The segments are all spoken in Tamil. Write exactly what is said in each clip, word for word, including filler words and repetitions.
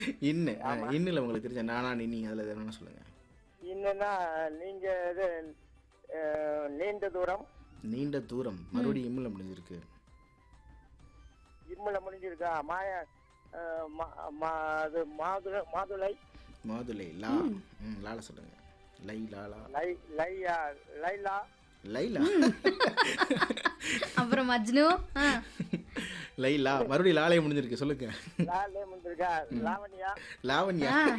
இன்னு அ, ஆமா. இன்னுல உங்களுக்கு தெரிஞ்ச நானா நினி அதுல எது வேணா சொல்லுங்க. இன்னன்னா நீங்க இது அஹ், நீண்ட தூரம் நீண்ட தூரம் மறுபடியும் இம்முல முடிஞ்சிருக்கு. இம்முல முடிஞ்சிருக்கா மாய அஹ், மா- மா- அது மாதுளை மாதுளை மாதுளை லா ம் லால சொல்லுங்க. லை லாலா லை லையா லைலா லைலா அப்புறம் மஜ்னு. ஆ. லைலா மறுபடியும் லாலே முடிஞ்சிருக்கு சொல்லுங்க. லாலே முடிஞ்சிருக்கா லாவண்யா லாவண்யா ஆ.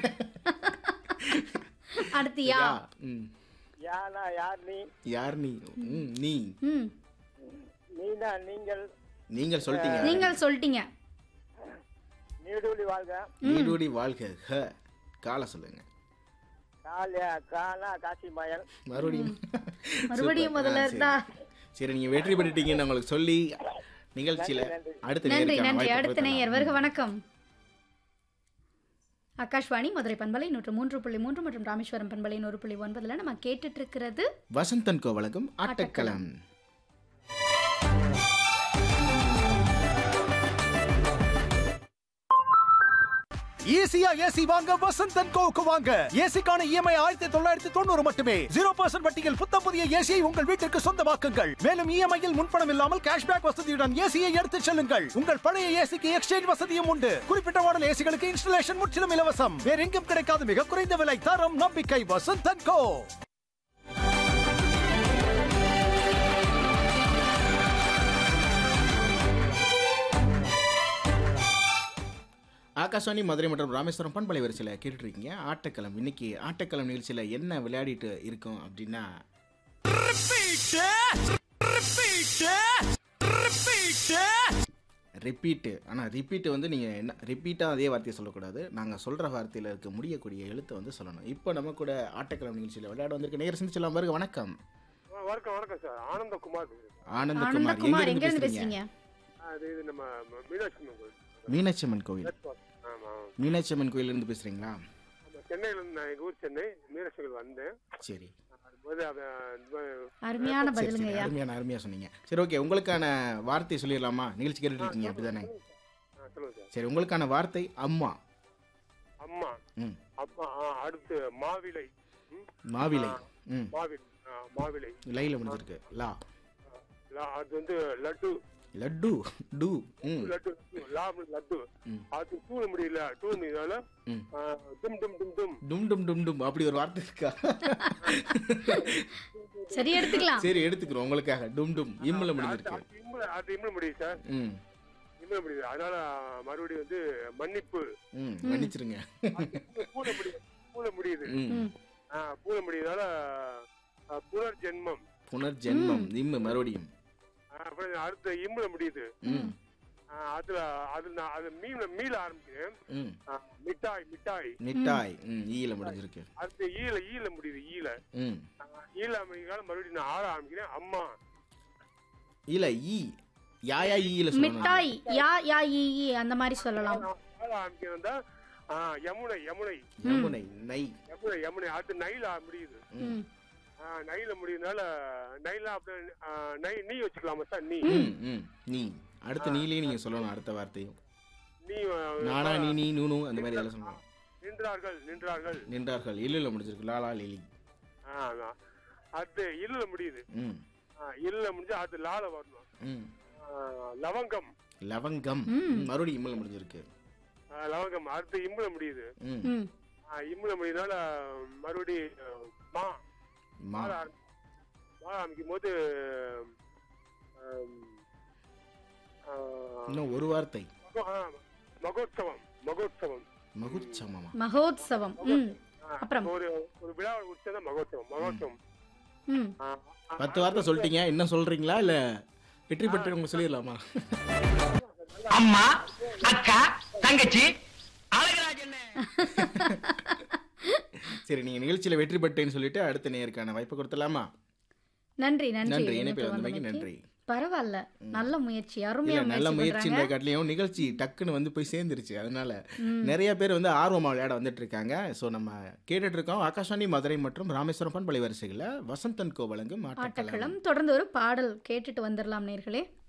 அடுத்து யா. யா ம் யானா யார் நீ யார் நீ ம் நீ ம். நீனா நீங்கள் நீங்கள் சொல்லிட்டீங்க. நீங்கள் சொல்லிட்டீங்க. நீடூழி வாழ்க நீடூடி வாழ்க ஹ கால சொல்லுங்க. காலியா காலா காசி மயல் மறுபடியும் மறுபடியும் சூப்பர். முதல்ல ஆ, இருந்தா. சரி. சரி நீங்க வெற்றி பெற்றுட்டீங்கன்னு உங்களுக்கு சொல்லி நிகழ்ச்சியில நன்றி. அடுத்த நன்றி நேயருக்கான நன்றி. வாய்ப்பு அடுத்த நேயர் கொடுத்தலாம். வருக வணக்கம். ஆகாஷ்வாணி மதுரை பண்பலை நூற்று மூன்று புள்ளி மூன்று மற்றும் ராமேஸ்வரம் பண்பலை நூறு புள்ளி ஒன்பதுல நம்ம கேட்டுட்டு இருக்கிறது வசந்தன் கோ வழங்கும் ஆட்டக்களம். ஈஸியா ஏசி வாங்க வசந்தன் கோவுக்கு வாங்க. ஏசிக்கான இஎம்ஐ ஆயிரத்தி தொள்ளாயிரத்தி தொண்ணூறு மட்டுமே. ஜீரோ பர்சன்ட் வட்டியில் புத்தம் புதிய ஏசியை உங்கள் வீட்டிற்கு சொந்தமாக்குங்கள். மேலும் இஎம்ஐயில் முன்பணம் இல்லாமல் கேஷ்பேக் வசதியுடன் ஏசியை எடுத்துச் செல்லுங்கள். உங்கள் பழைய ஏசிக்கு எக்ஸ்சேஞ்ச் வசதியும் உண்டு. குறிப்பிட்ட மாடல் ஏசிகளுக்கு இன்ஸ்டலேஷன் முற்றிலும் இலவசம். வேற எங்கும் கிடைக்காத மிக குறைந்த விலை, தரம், நம்பிக்கை வசந்தன் கோ. ஆகாஷ்வாணி மதுரை மற்றும் ராமேஸ்வரம் பண்பலை வரிசையில் கேட்டுட்டு இருக்கீங்க ஆட்டக்களம். இன்னைக்கு ஆட்டக்களம் நிகழ்ச்சியில் என்ன விளையாடிட்டு இருக்கோம் அப்படின்னா ரிப்பீட்டு. ஆனால் ரிப்பீட்டு வந்து நீங்கள் என்ன ரிப்பீட்டாக அதே வார்த்தையை சொல்லக்கூடாது. நாங்கள் சொல்கிற வார்த்தையில் இருக்க முடியக்கூடிய எழுத்தை வந்து சொல்லணும். இப்போ நம்ம கூட ஆட்டக்களம் நிகழ்ச்சியில் விளையாட வந்திருக்க நேரம் சிந்திச்சலாம் பாருங்க. வணக்கம். வணக்கம் வணக்கம் சார். ஆனந்தகுமார் பேசுறேன். ஆனந்தகுமார். ஆனந்தகுமார் எங்க எங்க இருந்து பேசுறீங்க? பேசுறீங்க? அது இது நம்ம ம- மீனாட்சி அம்மன் கோயில். மீனாட்சி அம்மன் கோவில். ஆமா மீனாட்சி அம்மன் கோயிலிருந்து பேசுகிறீங்களா? ஆமா சென்னையில இருந்து நான் எங்க ஊர் சென்னை மீனாட்சிகள் வந்தேன். சரி அதுபோது அவன் அருமையான சரி, பதிலுங்க சரி ஐயா. அருமையான அருமையாக சொன்னீங்க. சரி ஓகே, உங்களுக்கான வார்த்தை சொல்லிடலாமா? நிகழ்ச்சி கேட்டுட்டு இருக்கீங்க அப்படிதானே? சொல்லுங்க சார். சரி, உங்களுக்கான வார்த்தை அம்மா. அம்மா ம் அம்மா ஆ, அடுத்து மாவிலை. ம், மாவிலை. ம் மாவிலை ஆ, மாவிலை. லைல முடிஞ்சிருக்கு. லா லா- அது வந்து லட்டு. லட்டு டு ம் லட்டு லா லட்டு. ம். அது தூண முடியல. தூண முடியல. ம். டும் டும் டும் டும். டும் டும் டும் டும் அப்படி ஒரு வார்த்தை இருக்கா? சரி எடுத்துக்கலாம். சரி எடுத்துக்கிறோம் உங்களுக்காக. டும் டும் இம்முல அது முடிஞ்சிருக்கு. அது இம்முல அது இம்முல முடியுது சார். ம் இம்முல முடியுது. அதனால மறுபடியும் வந்து மன்னிப்பு. ம் மன்னிச்சிருங்க. பூல முடியுது. பூல முடியுது. ம் ம். ஆ, பூல முடியுதால புனர்ஜென்மம். புனர்ஜென்மம் இம்மு மறுபடியும். ஆ, அப்புறம் அடுத்த இம்முல முடியுது. ம் ஆ, அதுல அது நான் அது மீள மீள ஆரம்பிக்கிறேன். ம் ஆ, மிட்டாய் மிட்டாய். மிட்டாய். ம் ஈல முடிஞ்சிருக்கு. அடுத்து ஈல ஈல முடியுது. ஈல ம் ஆ, ஈல முடியால மறுபடியும் நான் ஆட ஆரம்பிக்கிறேன். அம்மா. இல்ல ஈ யாயா ஈல சொல்லணும். மிட்டாய் யா யா ஈ ஈ அந்த மாதிரி சொல்லலாம். நான் ஆட ஆரம்பிக்கிறேன் தான். ஆ, யமுனை யமுனை யமுனை நை. யமுனை யமுனை. அடுத்து நைல முடியுது. ம். ஆ, நைல முடியுதுனால நைல அப்படியே ஆ, நை நீ வச்சுக்கலாமா சார்? நீ ம் ம் நீ அடுத்த நீலே நீங்க சொல்லணும் அடுத்த வார்த்தையும். நீ நானா நீ நீ நூனு அந்த மாதிரி எல்லாம் சொல்லணும். நின்றார்கள் நின்றார்கள். நின்றார்கள் இல்ல முடிஞ்சிருக்கு. லாலா லிலி. ஆ, அதான். அடுத்து இல்ல முடியுது. ம் ஆ, இல்ல முடிஞ்சு அடுத்து லால வரணும். ம் ஆ, லவங்கம். லவங்கம். ம். ம், மறுபடியும் இம்மல முடிஞ்சிருக்கு. ஆ, லவங்கம். அடுத்து இம்புல முடியுது. ம் ம். ஆ, இம்புல முடியுதுனால மறுபடி மா மா. மாற ஆரம்பி- மாற ஆரம்பிக்கும் போது ஆம், ஆ, இன்னும் ஒரு வார்த்தை. மகோ- ஆ, மகோத்சவம் மகோத்சவம். மகுச்சமமா. மகோத்சவம். ம். ஆ, அப்புறம்? ஒரு ஒரு விழா உற்சவம் மகோத்சவம் மகோத்சவம். ம். ஆ, ஆ, பத்து வார்த்தை சொல்லிட்டீங்க. இன்னும் சொல்றீங்களா இல்ல வெற்றி பெற்று உங்களுக்கு சொல்லிடலாமா? அம்மா அக்கா தங்கச்சி அழகராஜன். சரி, நீங்க நிகழ்ச்சியில வெற்றி பெற்றேன்னு சொல்லிட்டு அடுத்த நேயருக்கான வாய்ப்பு கொடுத்துடலாமா? நன்றி நன்றி. நன்றி. இணைப்பில் இணைப்பில் வந்தமைக்கு வந்தமைக்கு. நன்றி. பரவாயில்ல, நல்ல முயற்சி, இல்ல அருமையா நல்ல முயற்சி முயற்சின்ற பண்றாங்க. காட்டிலையும் நிகழ்ச்சி டக்குன்னு வந்து போய் சேர்ந்துருச்சு. அதனால ம். நிறைய பேர் வந்து ஆர்வமா விளையாட வந்துட்டு இருக்காங்க. ஸோ நம்ம கேட்டுட்டு இருக்கோம் ஆகாஷ்வாணி மதுரை மற்றும் ராமேஸ்வரம் பண்பலை வரிசைகளில் வசந்தன் கோ வழங்கும் ஆட்டக்களம். ஆட்டக்களம் தொடர்ந்து ஒரு பாடல் கேட்டுட்டு வந்துடலாம் நேர்களே.